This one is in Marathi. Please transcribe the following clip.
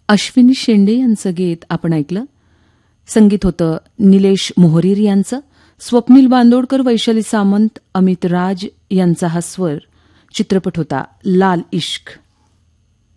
अश्विनी शेंडे यांचं गीत आपण ऐकलं. संगीत होतं निलेश मोहरीर यांचं. स्वप्नील बांदोडकर, वैशाली सामंत, अमित राज यांचा हा स्वर. चित्रपट होता लाल इश्क.